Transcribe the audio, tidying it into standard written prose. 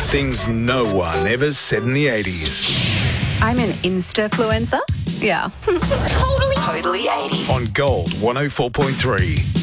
Things no one ever said in the 80s. I'm an Insta-fluencer. Yeah. Totally 80s. On Gold 104.3.